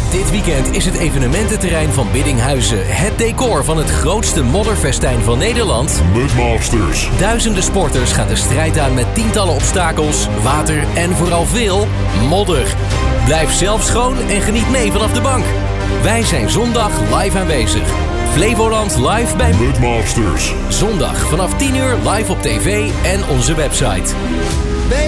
Dit weekend is het evenemententerrein van Biddinghuizen het decor van het grootste modderfestijn van Nederland. Mudmasters. Duizenden sporters gaan de strijd aan met tientallen obstakels, water en vooral veel modder. Blijf zelf schoon en geniet mee vanaf de bank. Wij zijn zondag live aanwezig. Flevoland live bij Mudmasters. Zondag vanaf 10 uur live op tv en onze website.